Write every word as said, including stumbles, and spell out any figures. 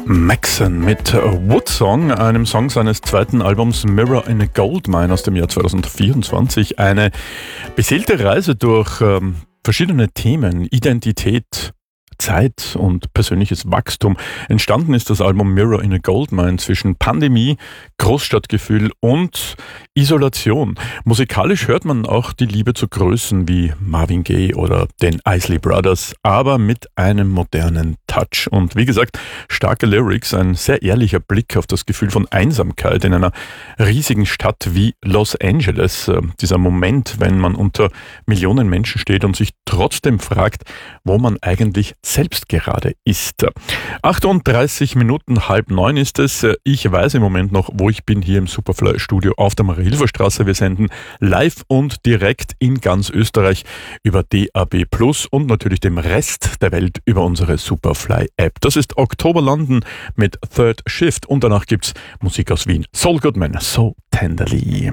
Maxon mit Woodsong, einem Song seines zweiten Albums Mirror in a Goldmine aus dem Jahr zweitausendvierundzwanzig. Eine beseelte Reise durch ähm, verschiedene Themen, Identität, Zeit und persönliches Wachstum. Entstanden ist das Album Mirror in a Goldmine zwischen Pandemie, Großstadtgefühl und Isolation. Musikalisch hört man auch die Liebe zu Größen wie Marvin Gaye oder den Isley Brothers, aber mit einem modernen Touch. Und wie gesagt, starke Lyrics, ein sehr ehrlicher Blick auf das Gefühl von Einsamkeit in einer riesigen Stadt wie Los Angeles. Dieser Moment, wenn man unter Millionen Menschen steht und sich trotzdem fragt, wo man eigentlich selbst gerade ist. achtunddreißig Minuten, halb neun ist es. Ich weiß im Moment noch, wo ich bin, hier im Superfly-Studio auf der Marie-Hilfer-Straße. Wir senden live und direkt in ganz Österreich über D A B plus und natürlich dem Rest der Welt über unsere Superfly-App. Das ist Oktober London mit Third Shift und danach gibt's Musik aus Wien. Saul Goodman, So Tenderly.